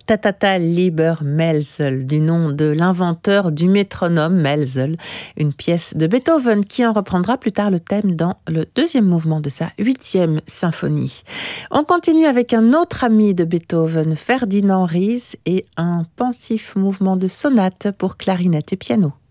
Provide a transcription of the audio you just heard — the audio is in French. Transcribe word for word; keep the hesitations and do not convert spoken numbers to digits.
Tatata Lieber Melzel, du nom de l'inventeur du métronome Melzel, une pièce de Beethoven qui en reprendra plus tard le thème dans le deuxième mouvement de sa huitième symphonie. On continue avec un autre ami de Beethoven, Ferdinand Ries, et un pensif mouvement de sonate pour clarinette et piano.